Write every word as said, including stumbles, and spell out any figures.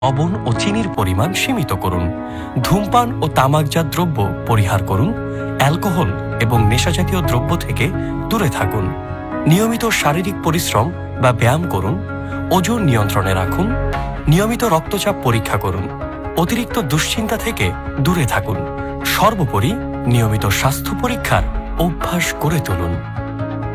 লবণ ও চিনির পরিমাণ সীমিত করুন। ধূমপান ও তামাকজাত দ্রব্য পরিহার করুন। অ্যালকোহল এবং নেশাজাতীয় দ্রব্য থেকে দূরে থাকুন। নিয়মিত শারীরিক পরিশ্রম বা ব্যায়াম করুন। ওজন নিয়ন্ত্রণে রাখুন। নিয়মিত রক্তচাপ পরীক্ষা করুন। অতিরিক্ত দুশ্চিন্তা থেকে দূরে থাকুন। সর্বোপরি নিয়মিত স্বাস্থ্য পরীক্ষার অভ্যাস গড়ে তুলুন।